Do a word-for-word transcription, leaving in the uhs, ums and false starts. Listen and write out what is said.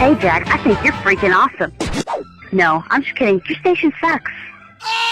Hey, Jack, I think you're freaking awesome. No, I'm just kidding. Your station sucks.